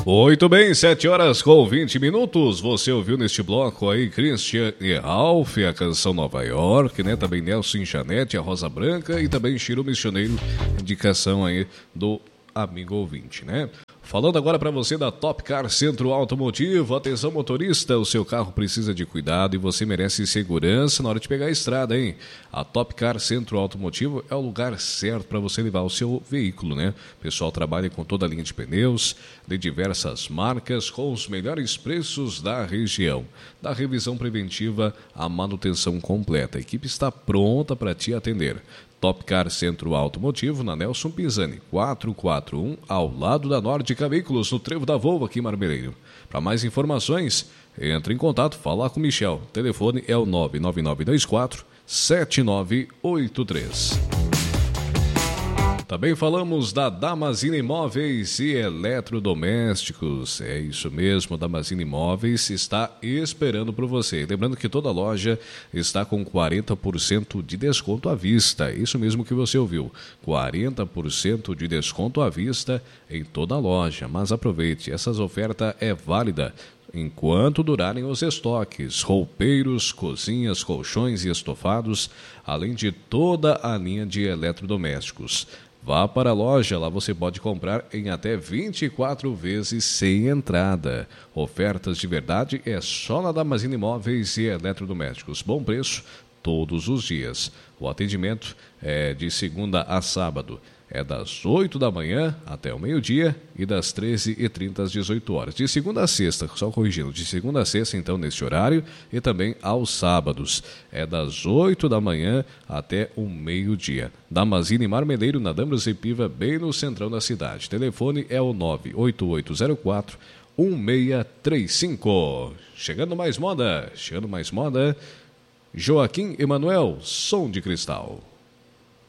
Muito bem, 7 horas com 20 minutos. Você ouviu neste bloco aí Christian e Ralph, a canção Nova York, né? Também Nelson e Janete, a Rosa Branca e também Chiro Missioneiro, indicação aí do amigo ouvinte, né? Falando agora para você da Top Car Centro Automotivo. Atenção motorista, o seu carro precisa de cuidado e você merece segurança na hora de pegar a estrada, hein? A Top Car Centro Automotivo é o lugar certo para você levar o seu veículo, né? O pessoal trabalha com toda a linha de pneus, de diversas marcas, com os melhores preços da região. Da revisão preventiva à manutenção completa. A equipe está pronta para te atender. Top Car Centro Automotivo, na Nelson Pisani, 441, ao lado da Nórdica Veículos, no Trevo da Volva, aqui em Marmeleiro. Para mais informações, entre em contato, fala com o Michel. O telefone é o 99924-7983. Também falamos da Damasina Imóveis e Eletrodomésticos. É isso mesmo, Damasina Imóveis está esperando por você. Lembrando que toda loja está com 40% de desconto à vista. Isso mesmo que você ouviu, 40% de desconto à vista em toda a loja. Mas aproveite, essa oferta é válida enquanto durarem os estoques, roupeiros, cozinhas, colchões e estofados, além de toda a linha de eletrodomésticos. Vá para a loja, lá você pode comprar em até 24 vezes sem entrada. Ofertas de verdade é só na Damasina Imóveis e Eletrodomésticos. Bom preço todos os dias. O atendimento é de segunda a sábado. É das 8 da manhã até o meio-dia e das 13h30 às 18 horas. De segunda a sexta, só corrigindo, de segunda a sexta, então, nesse horário, e também aos sábados. É das 8 da manhã até o meio-dia. Damasina e Marmeleiro, na Dambras e Piva, bem no centrão da cidade. Telefone é o 98804-1635. Chegando mais moda, Joaquim Emanuel, Som de Cristal.